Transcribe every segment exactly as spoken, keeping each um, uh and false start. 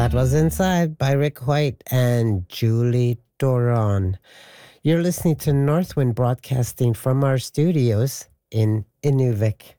That was Inside by Rick White and Julie Doron. You're listening to Northwind broadcasting from our studios in Inuvik.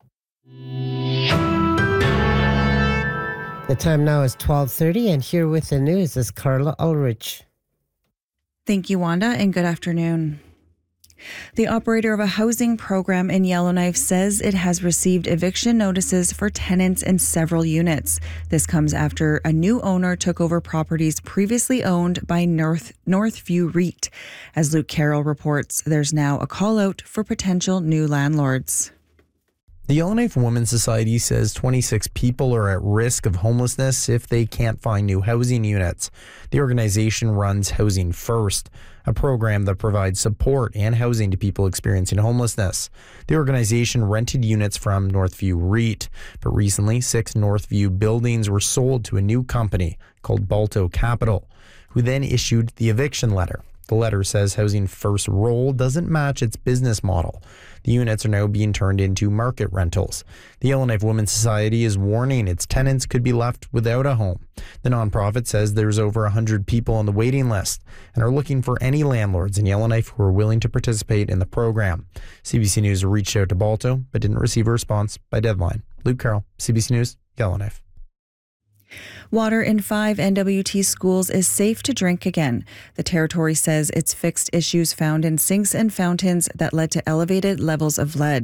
The time now is twelve thirty, and here with the news is Carla Ulrich. Thank you, Wanda, and good afternoon. The operator of a housing program in Yellowknife says it has received eviction notices for tenants in several units. This comes after a new owner took over properties previously owned by North Northview REIT. As Luke Carroll reports, there's now a call out for potential new landlords. The Yellowknife Women's Society says twenty-six people are at risk of homelessness if they can't find new housing units. The organization runs Housing First, a program that provides support and housing to people experiencing homelessness. The organization rented units from Northview REIT, but recently six Northview buildings were sold to a new company called Balto Capital, who then issued the eviction letter. The letter says Housing First's role doesn't match its business model. The units are now being turned into market rentals. The Yellowknife Women's Society is warning its tenants could be left without a home. The nonprofit says there's over one hundred people on the waiting list and are looking for any landlords in Yellowknife who are willing to participate in the program. C B C News reached out to Balto but didn't receive a response by deadline. Luke Carroll, C B C News, Yellowknife. Water in five N W T schools is safe to drink again. The territory says it's fixed issues found in sinks and fountains that led to elevated levels of lead.